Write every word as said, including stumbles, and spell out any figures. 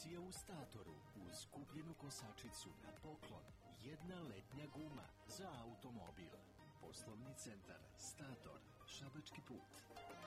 Akcija u Statoru uz kupljenu kosačicu na poklon. Jedna letnja guma za automobil. Poslovni centar Stator, Šabački put.